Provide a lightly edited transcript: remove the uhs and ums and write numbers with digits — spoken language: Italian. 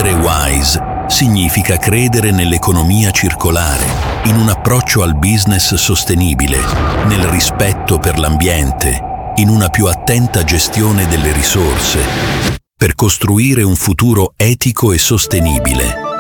Essere wise significa credere nell'economia circolare, in un approccio al business sostenibile, nel rispetto per l'ambiente, in una più attenta gestione delle risorse, per costruire un futuro etico e sostenibile.